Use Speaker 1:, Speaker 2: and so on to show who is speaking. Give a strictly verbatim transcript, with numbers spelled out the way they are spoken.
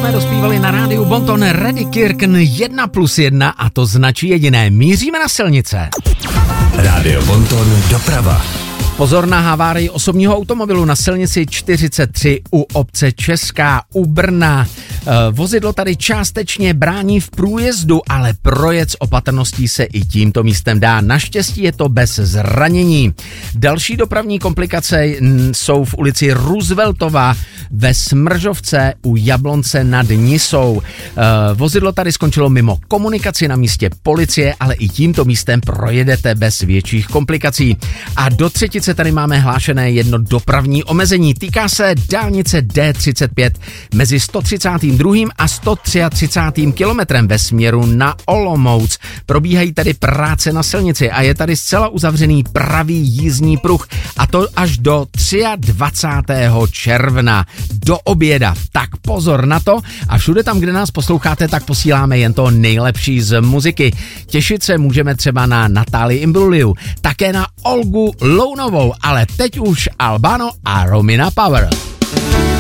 Speaker 1: jsme dospívali na rádiu Bonton Redikirchen jedna plus jedna a to značí jediné. Míříme na silnice.
Speaker 2: Rádio Bonton doprava.
Speaker 1: Pozor na havárii osobního automobilu na silnici čtyřicet tři u obce Česká u Brna. Vozidlo tady částečně brání v průjezdu, ale projet s opatrností se i tímto místem dá. Naštěstí je to bez zranění. Další dopravní komplikace jsou v ulici Rooseveltova ve Smržovce u Jablonce nad Nisou. Vozidlo tady skončilo mimo komunikaci na místě policie, ale i tímto místem projedete bez větších komplikací. A do třetice tady máme hlášené jedno dopravní omezení. Týká se dálnice D třicet pět mezi sto třicátým druhým a sto třicátým třetím kilometrem ve směru na Olomouc. Probíhají tady práce na silnici a je tady zcela uzavřený pravý jízdní pruh a to až do dvacátého třetího června do oběda. Tak pozor na to a všude tam, kde nás posloucháte, tak posíláme jen to nejlepší z muziky. Těšit se můžeme třeba na Natálii Imbruliu, také na Olgu Lounovou, ale teď už Albano a Romina Power.